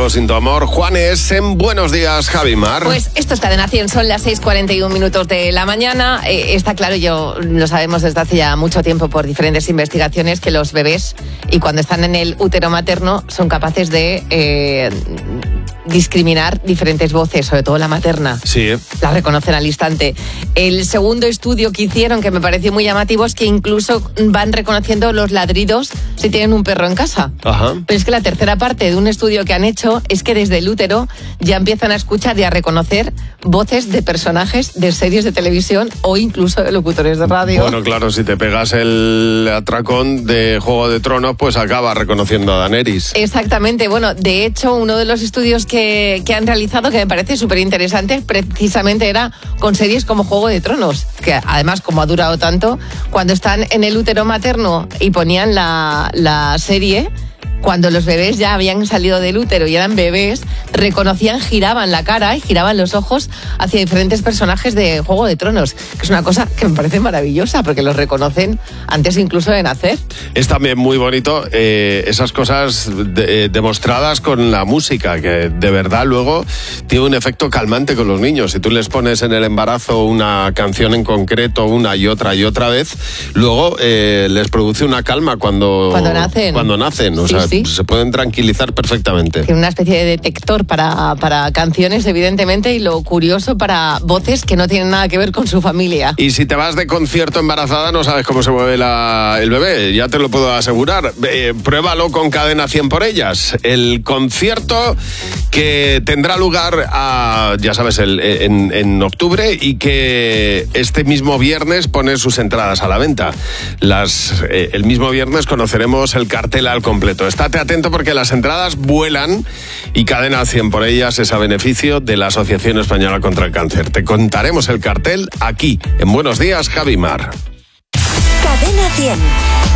Ciego sin tu amor. Juanes, en Buenos Días, Javimar. Pues esto es Cadena 100, son las 6:41 de la mañana. Está claro, lo sabemos desde hace ya mucho tiempo por diferentes investigaciones, que los bebés, y cuando están en el útero materno, son capaces de discriminar diferentes voces, sobre todo la materna. Sí. La reconocen al instante. El segundo estudio que hicieron, que me pareció muy llamativo, es que incluso van reconociendo los ladridos si tienen un perro en casa. Ajá. Pero es que la tercera parte de un estudio que han hecho es que desde el útero ya empiezan a escuchar y a reconocer voces de personajes de series de televisión o incluso de locutores de radio. Bueno, claro, si te pegas el atracón de Juego de Tronos, pues acabas reconociendo a Daenerys. Exactamente. Bueno, de hecho, uno de los estudios que han realizado, que me parece súper interesante, precisamente era con series como Juego de Tronos, que además, como ha durado tanto, cuando están en el útero materno y ponían la serie, cuando los bebés ya habían salido del útero y eran bebés, reconocían, giraban la cara y giraban los ojos hacia diferentes personajes de Juego de Tronos, que es una cosa que me parece maravillosa, porque los reconocen antes incluso de nacer. Es también muy bonito esas cosas demostradas con la música, que de verdad luego tiene un efecto calmante con los niños. Si tú les pones en el embarazo una canción en concreto una y otra vez, luego les produce una calma cuando nacen. O sea, se pueden tranquilizar perfectamente. Tiene una especie de detector para canciones, evidentemente, y lo curioso, para voces que no tienen nada que ver con su familia. Y si te vas de concierto embarazada, no sabes cómo se mueve el bebé, ya te lo puedo asegurar. Pruébalo con Cadena 100 por ellas. El concierto que tendrá lugar, ya sabes, en octubre, y que este mismo viernes pone sus entradas a la venta. El mismo viernes conoceremos el cartel al completo. Estate atento porque las entradas vuelan, y Cadena 100 por ellas es a beneficio de la Asociación Española contra el Cáncer. Te contaremos el cartel aquí, en Buenos Días, Javimar. Cadena 100.